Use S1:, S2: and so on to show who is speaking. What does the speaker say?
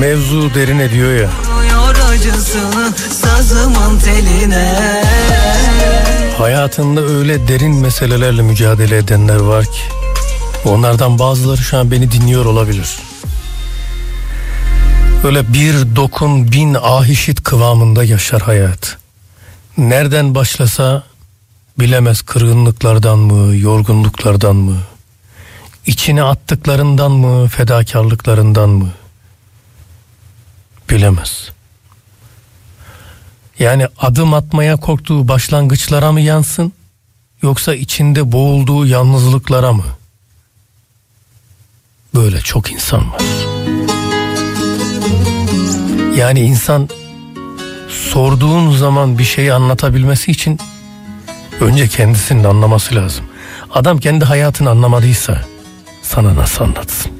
S1: mevzu derin ediyor ya. Hayatında öyle derin meselelerle mücadele edenler var ki onlardan bazıları şu an beni dinliyor olabilir. Öyle bir dokun bin ahişit kıvamında yaşar hayat. Nereden başlasa bilemez, kırgınlıklardan mı, yorgunluklardan mı, içine attıklarından mı, fedakarlıklarından mı bilemez. Yani adım atmaya korktuğu başlangıçlara mı yansın, yoksa içinde boğulduğu yalnızlıklara mı? Böyle çok insan var. Yani insan sorduğun zaman bir şeyi anlatabilmesi için önce kendisini anlaması lazım. Adam kendi hayatını anlamadıysa sana nasıl anlatsın?